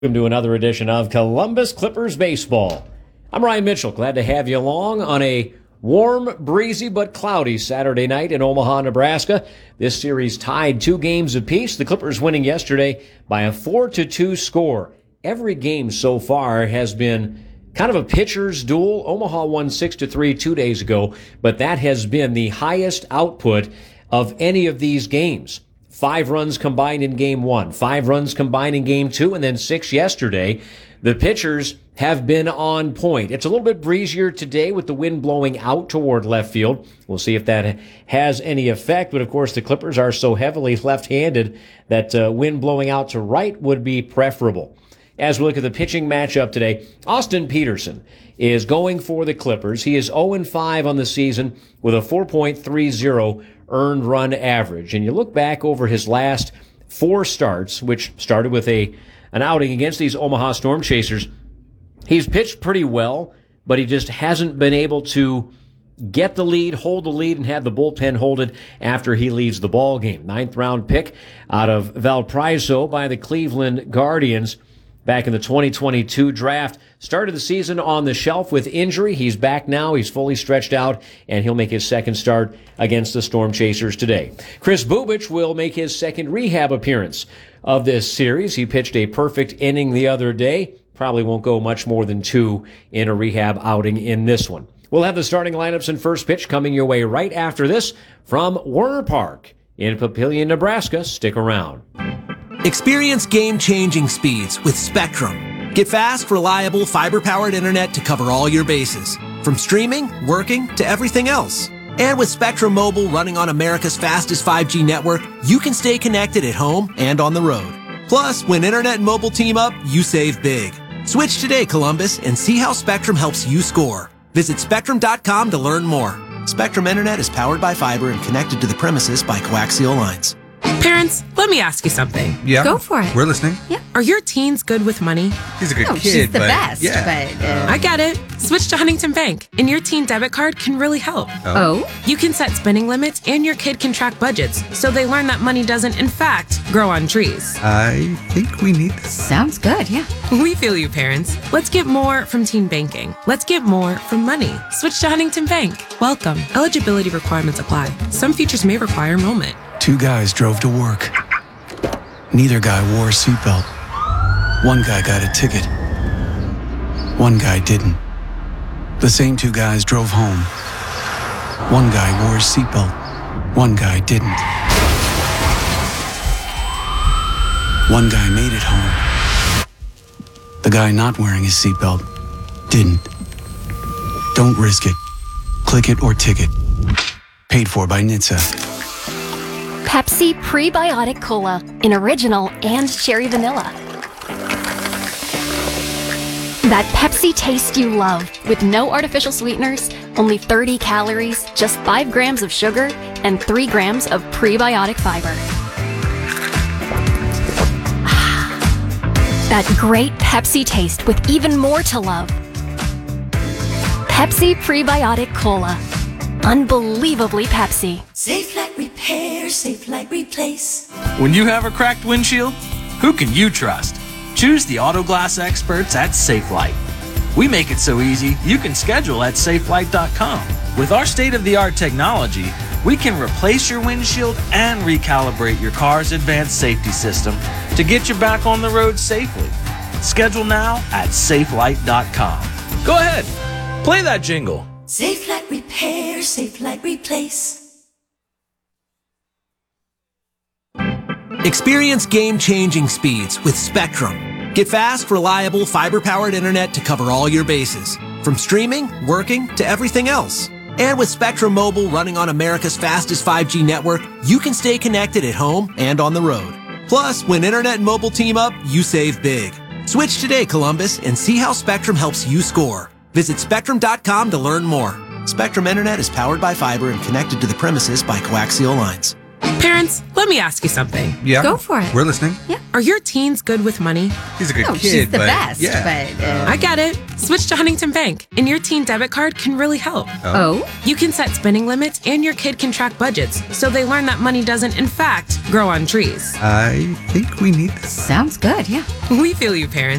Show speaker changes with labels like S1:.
S1: Welcome to another edition of Columbus Clippers Baseball. I'm Ryan Mitchell. Glad to have you along on a warm, breezy, but cloudy Saturday night in Omaha, Nebraska. This series tied 2 games apiece. The Clippers winning yesterday by a 4-2 score. Every game so far has been kind of a pitcher's duel. Omaha won 6-3 2 days ago, but that has been the highest output of any of these games. 5 runs combined in game 1, 5 runs combined in game 2, and then 6 yesterday. The pitchers have been on point. It's a little bit breezier today with the wind blowing out toward left field. We'll see if that has any effect, but of course the Clippers are so heavily left-handed that wind blowing out to right would be preferable. As we look at the pitching matchup today, Austin Peterson is going for the Clippers. He is 0-5 on the season with a 4.30 earned run average. And you look back over his last 4 starts, which started with an outing against these Omaha Storm Chasers. He's pitched pretty well, but he just hasn't been able to get the lead, hold the lead, and have the bullpen hold it after he leaves the ball game. 9th round pick out of Valparaiso by the Cleveland Guardians back in the 2022 draft. Started the season on the shelf with injury. He's back now. He's fully stretched out, and he'll make his second start against the Storm Chasers today. Kris Bubic will make his second rehab appearance of this series. He pitched a perfect inning the other day. Probably won't go much more than 2 in a rehab outing in this one. We'll have the starting lineups and first pitch coming your way right after this from Werner Park in Papillion, Nebraska. Stick around.
S2: Experience game-changing speeds with Spectrum. Get fast, reliable, fiber-powered internet to cover all your bases. From streaming, working, to everything else. And with Spectrum Mobile running on America's fastest 5G network, you can stay connected at home and on the road. Plus, when internet and mobile team up, you save big. Switch today, Columbus, and see how Spectrum helps you score. Visit Spectrum.com to learn more. Spectrum Internet is powered by fiber and connected to the premises by coaxial lines.
S3: Parents, let me ask you something.
S4: Yeah.
S5: Go for it.
S4: We're listening.
S5: Yeah.
S3: Are your teens good with money?
S4: He's a good kid.
S5: She's the
S4: but
S5: best,
S4: yeah.
S5: but...
S3: I get it. Switch to Huntington Bank, and your teen debit card can really help.
S5: Oh?
S3: You can set spending limits, and your kid can track budgets, so they learn that money doesn't, in fact, grow on trees.
S4: I think we need this.
S5: Sounds good, yeah.
S3: We feel you, parents. Let's get more from teen banking. Let's get more from money. Switch to Huntington Bank. Welcome. Eligibility requirements apply. Some features may require enrollment.
S6: 2 guys drove to work. Neither guy wore a seatbelt. One guy got a ticket. One guy didn't. The same 2 guys drove home. One guy wore his seatbelt. One guy didn't. One guy made it home. The guy not wearing his seatbelt didn't. Don't risk it. Click it or ticket. Paid for by NHTSA.
S7: Pepsi Prebiotic Cola in original and cherry vanilla. That Pepsi taste you love with no artificial sweeteners, only 30 calories, just 5 grams of sugar, and 3 grams of prebiotic fiber. That great Pepsi taste with even more to love. Pepsi Prebiotic Cola. Unbelievably Pepsi.
S8: Safe like repair, safe like replace.
S9: When you have a cracked windshield, who can you trust? Choose the auto glass experts at Safelite. We make it so easy, you can schedule at safelite.com. With our state-of-the-art technology, we can replace your windshield and recalibrate your car's advanced safety system to get you back on the road safely. Schedule now at safelite.com. Go ahead, play that jingle.
S8: Safe like repair, safe like replace.
S2: Experience game-changing speeds with Spectrum. Get fast, reliable, fiber-powered internet to cover all your bases. From streaming, working, to everything else. And with Spectrum Mobile running on America's fastest 5G network, you can stay connected at home and on the road. Plus, when internet and mobile team up, you save big. Switch today, Columbus, and see how Spectrum helps you score. Visit Spectrum.com to learn more. Spectrum Internet is powered by fiber and connected to the premises by coaxial lines.
S3: Parents, let me ask you something.
S4: Yeah.
S5: Go for it.
S4: We're listening.
S3: Are your teens good with money?
S4: He's a good kid.
S5: She's the
S4: but
S5: best,
S4: yeah.
S5: but...
S3: I get it. Switch to Huntington Bank, and your teen debit card can really help.
S5: Oh?
S3: You can set spending limits, and your kid can track budgets, so they learn that money doesn't, in fact, grow on trees.
S4: I think we need this.
S5: Sounds good, yeah.
S3: We feel you, parents.